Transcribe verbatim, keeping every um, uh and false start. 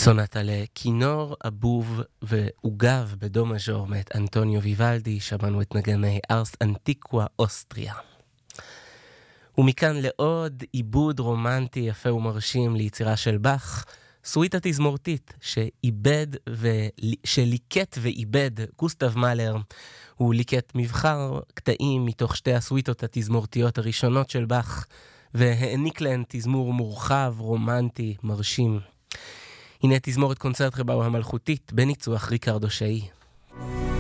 סונטה לכינור, אבוב ועוגב בדו מז'ור מאת אנטוניו ויוולדי, שמענו את נגני ארס אנטיקווה אוסטריה. ומכאן לעוד עיבוד רומנטי יפה ומרשים ליצירה של באך, סוויטה תזמורתית שאיבד ו... שליקט ואיבד גוסטב מאלר. הוא ליקט מבחר קטעים מתוך שתי הסוויטות התזמורתיות הראשונות של באך, והעניק להן תזמור מורחב, רומנטי, מרשים. הנה תזמורת קונצרט רבאו המלכותית בניצוח ריקרדו שאי.